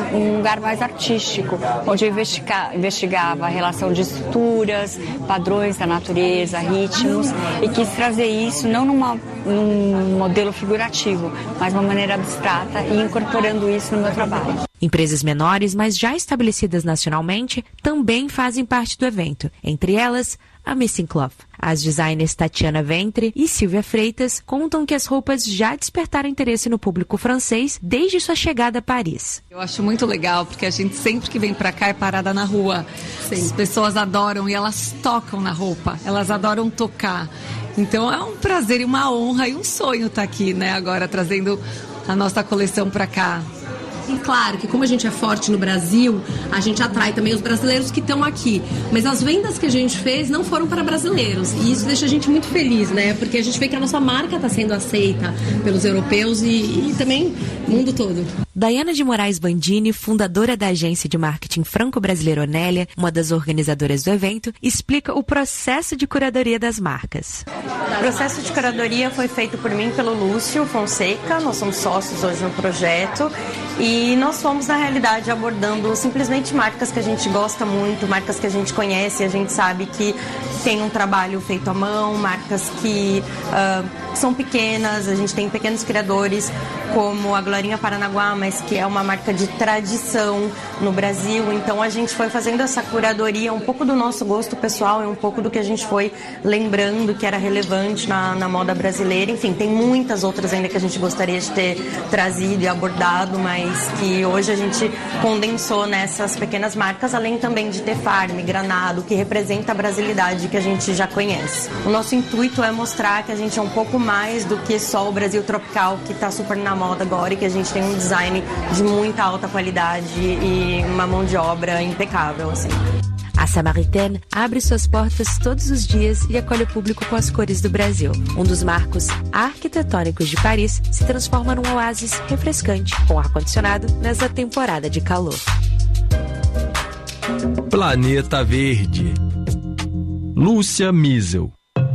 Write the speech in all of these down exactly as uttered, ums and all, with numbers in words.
um lugar mais artístico, onde eu investiga, investigava a relação de estruturas, padrões da natureza, ritmos, e quis trazer isso não numa, num modelo figurativo, mas de uma maneira abstrata e incorporando isso no meu trabalho. Empresas menores, mas já estabelecidas nacionalmente, também fazem parte do evento. Entre elas, a Missing Cloth. As designers Tatiana Ventre e Silvia Freitas contam que as roupas já despertaram interesse no público francês desde sua chegada a Paris. Eu acho muito legal, porque a gente sempre que vem pra cá é parada na rua. Sim. As pessoas adoram e elas tocam na roupa, elas adoram tocar. Então é um prazer e uma honra e um sonho estar aqui, né, agora trazendo a nossa coleção pra cá. E claro que como a gente é forte no Brasil, a gente atrai também os brasileiros que estão aqui. Mas as vendas que a gente fez não foram para brasileiros. E isso deixa a gente muito feliz, né? Porque a gente vê que a nossa marca está sendo aceita pelos europeus e, e também o mundo todo. Daiana de Moraes Bandini, fundadora da agência de marketing franco-brasileira Onélia, uma das organizadoras do evento, explica o processo de curadoria das marcas. O processo de curadoria foi feito por mim e pelo Lúcio Fonseca, nós somos sócios hoje no projeto, e nós fomos, na realidade, abordando simplesmente marcas que a gente gosta muito, marcas que a gente conhece, a gente sabe que tem um trabalho feito à mão, marcas que uh, são pequenas, a gente tem pequenos criadores, como a Glorinha Paranaguá, mas que é uma marca de tradição no Brasil. Então a gente foi fazendo essa curadoria, um pouco do nosso gosto pessoal e um pouco do que a gente foi lembrando que era relevante na, na moda brasileira. Enfim, tem muitas outras ainda que a gente gostaria de ter trazido e abordado, mas que hoje a gente condensou nessas pequenas marcas, além também de ter Farm, Granado, que representa a brasilidade que a gente já conhece. O nosso intuito é mostrar que a gente é um pouco mais do que só o Brasil tropical, que está super na moda agora, e que a gente tem um design de muita alta qualidade e uma mão de obra impecável, assim. A Samaritaine abre suas portas todos os dias e acolhe o público com as cores do Brasil. Um dos marcos arquitetônicos de Paris se transforma num oásis refrescante, com ar-condicionado nessa temporada de calor. Planeta Verde. Lúcia Miesel.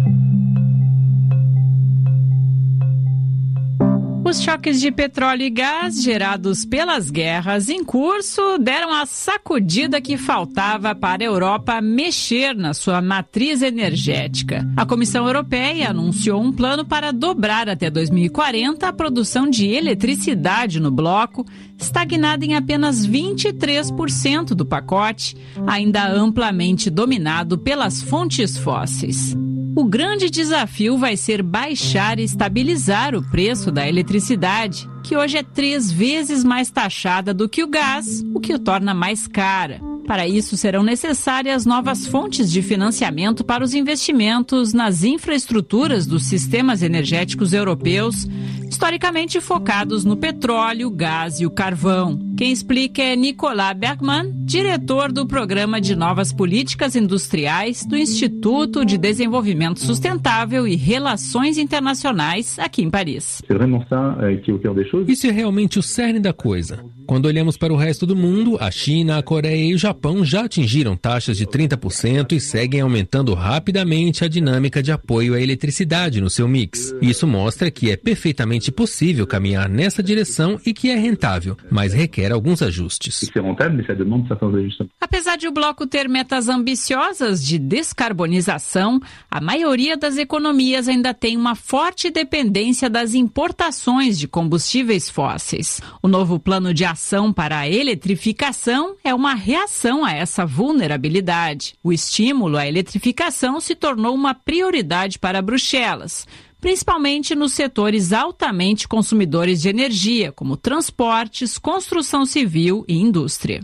Os choques de petróleo e gás gerados pelas guerras em curso deram a sacudida que faltava para a Europa mexer na sua matriz energética. A Comissão Europeia anunciou um plano para dobrar até dois mil e quarenta a produção de eletricidade no bloco, estagnada em apenas vinte e três por cento do pacote, ainda amplamente dominado pelas fontes fósseis. O grande desafio vai ser baixar e estabilizar o preço da eletricidade, que hoje é três vezes mais taxada do que o gás, o que o torna mais cara. Para isso, serão necessárias novas fontes de financiamento para os investimentos nas infraestruturas dos sistemas energéticos europeus, historicamente focados no petróleo, gás e o carvão. Quem explica é Nicolas Bergman, diretor do Programa de Novas Políticas Industriais do Instituto de Desenvolvimento Sustentável e Relações Internacionais aqui em Paris. Isso é realmente o cerne da coisa. Quando olhamos para o resto do mundo, a China, a Coreia e o Japão já atingiram taxas de trinta por cento e seguem aumentando rapidamente a dinâmica de apoio à eletricidade no seu mix. Isso mostra que é perfeitamente possível caminhar nessa direção e que é rentável, mas requer alguns ajustes. Apesar de o bloco ter metas ambiciosas de descarbonização, a maioria das economias ainda tem uma forte dependência das importações de combustíveis fósseis. O novo plano de ação para a eletrificação é uma reação a essa vulnerabilidade. O estímulo à eletrificação se tornou uma prioridade para Bruxelas, principalmente nos setores altamente consumidores de energia, como transportes, construção civil e indústria.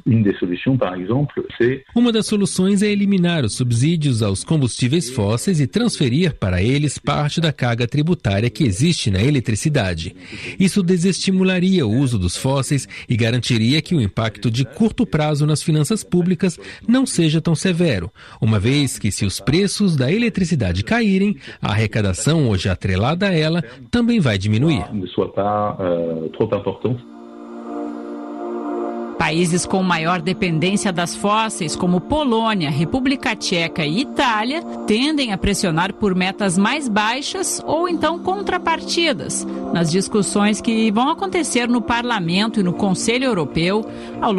Uma das soluções é eliminar os subsídios aos combustíveis fósseis e transferir para eles parte da carga tributária que existe na eletricidade. Isso desestimularia o uso dos fósseis e garantiria que o impacto de curto prazo nas finanças públicas não seja tão severo, uma vez que, se os preços da eletricidade caírem, a arrecadação hoje atrelada a ela também vai diminuir. Países com maior dependência das fósseis, como Polônia, República Tcheca e Itália, tendem a pressionar por metas mais baixas ou então contrapartidas nas discussões que vão acontecer no Parlamento e no Conselho Europeu ao